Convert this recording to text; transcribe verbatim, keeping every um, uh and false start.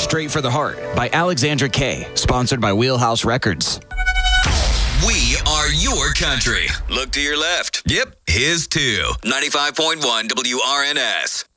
Straight for the Heart by Alexandra Kay, sponsored by Wheelhouse Records. We are your country. Look to your left. Yep, his too. ninety-five point one W R N S.